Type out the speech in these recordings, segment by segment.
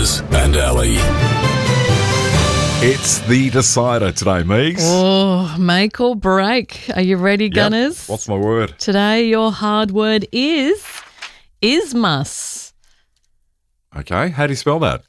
Gunners and Ali. It's the decider today, Meegs. Oh, make or break. Are you ready, Gunners? What's my word? Today, your hard word is isthmus. Okay, how do you spell that?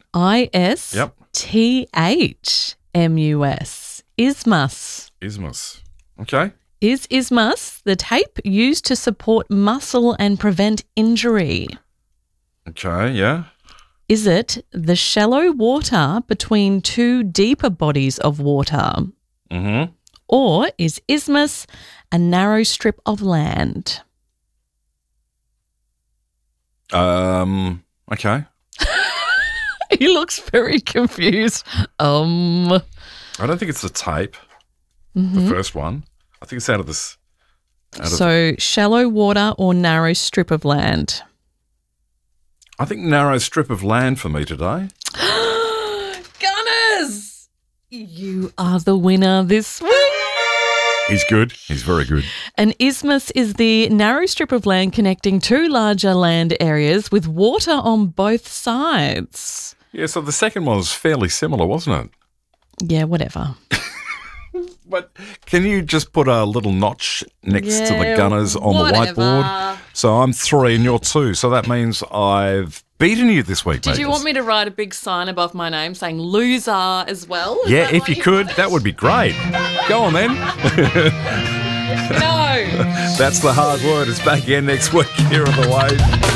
ISTHMUS. Isthmus. Isthmus. Okay. Is isthmus the tape used to support muscle and prevent injury? Okay, yeah. Is it the shallow water between two deeper bodies of water? Mm-hmm. Or is isthmus a narrow strip of land? Okay. He looks very confused. I don't think it's the tape, the first one. I think it's out of this. So shallow water or narrow strip of land? I think narrow strip of land for me today. Gunners! You are the winner this week. He's good. He's very good. An isthmus is the narrow strip of land connecting two larger land areas with water on both sides. Yeah, so the second one was fairly similar, wasn't it? Yeah, whatever. But can you just put a little notch next to the Gunners on the whiteboard? So I'm 3 and you're 2. So that means I've beaten you this week, Did you want me to write a big sign above my name saying loser as well? Yeah, if you could, that would be great. Go on then. No. That's the hard word. It's back again next week here on The Wave.